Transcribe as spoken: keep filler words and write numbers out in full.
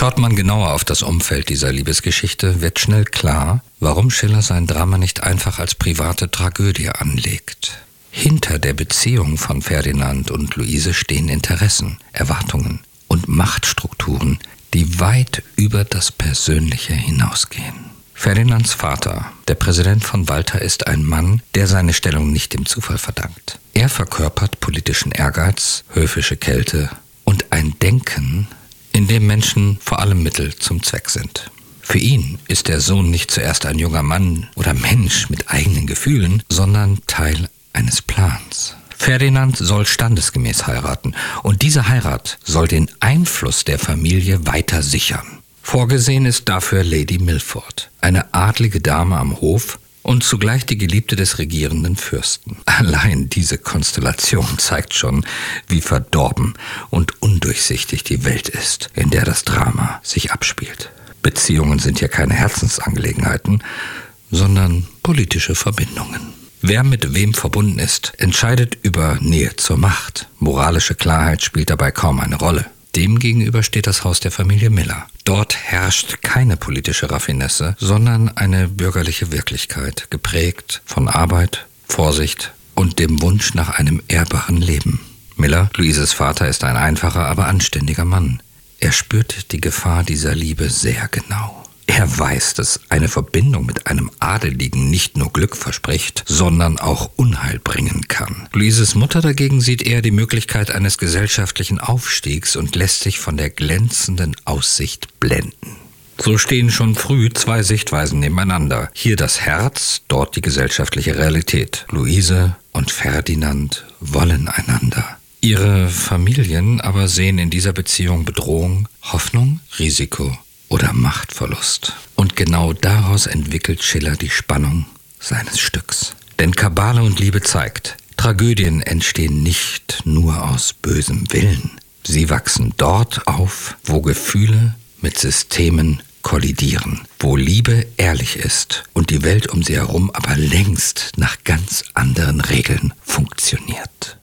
Schaut man genauer auf das Umfeld dieser Liebesgeschichte, wird schnell klar, warum Schiller sein Drama nicht einfach als private Tragödie anlegt. Hinter der Beziehung von Ferdinand und Luise stehen Interessen, Erwartungen und Machtstrukturen, die weit über das Persönliche hinausgehen. Ferdinands Vater, der Präsident von Walter, ist ein Mann, der seine Stellung nicht dem Zufall verdankt. Er verkörpert politischen Ehrgeiz, höfische Kälte und ein Denken, in dem Menschen vor allem Mittel zum Zweck sind. Für ihn ist der Sohn nicht zuerst ein junger Mann oder Mensch mit eigenen Gefühlen, sondern Teil eines Plans. Ferdinand soll standesgemäß heiraten und diese Heirat soll den Einfluss der Familie weiter sichern. Vorgesehen ist dafür Lady Milford, eine adlige Dame am Hof und zugleich die Geliebte des regierenden Fürsten. Allein diese Konstellation zeigt schon, wie verdorben und undurchsichtig die Welt ist, in der das Drama sich abspielt. Beziehungen sind hier keine Herzensangelegenheiten, sondern politische Verbindungen. Wer mit wem verbunden ist, entscheidet über Nähe zur Macht. Moralische Klarheit spielt dabei kaum eine Rolle. Demgegenüber steht das Haus der Familie Miller. Dort herrscht keine politische Raffinesse, sondern eine bürgerliche Wirklichkeit, geprägt von Arbeit, Vorsicht und dem Wunsch nach einem ehrbaren Leben. Miller, Luises Vater, ist ein einfacher, aber anständiger Mann. Er spürt die Gefahr dieser Liebe sehr genau. Er weiß, dass eine Verbindung mit einem Adeligen nicht nur Glück verspricht, sondern auch Unheil bringen kann. Luises Mutter dagegen sieht eher die Möglichkeit eines gesellschaftlichen Aufstiegs und lässt sich von der glänzenden Aussicht blenden. So stehen schon früh zwei Sichtweisen nebeneinander. Hier das Herz, dort die gesellschaftliche Realität. Luise und Ferdinand wollen einander. Ihre Familien aber sehen in dieser Beziehung Bedrohung, Hoffnung, Risiko oder Machtverlust. Und genau daraus entwickelt Schiller die Spannung seines Stücks. Denn Kabale und Liebe zeigt, Tragödien entstehen nicht nur aus bösem Willen. Sie wachsen dort auf, wo Gefühle mit Systemen kollidieren, wo Liebe ehrlich ist und die Welt um sie herum aber längst nach ganz anderen Regeln funktioniert.